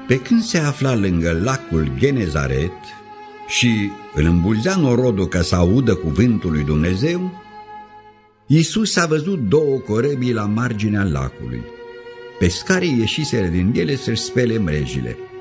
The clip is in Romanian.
Pe când se afla lângă lacul Genezaret și îl îmbulzea norodul ca să audă cuvântul lui Dumnezeu, Iisus a văzut două corăbii la marginea lacului. Pescarii ieșiseră din ele să-și spele mrejile.